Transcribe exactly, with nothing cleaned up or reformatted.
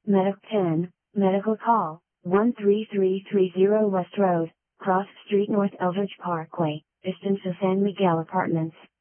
Medic ten, medical call, one three three three zero West Road, Cross Street North Eldridge Parkway, distance of San Miguel Apartments.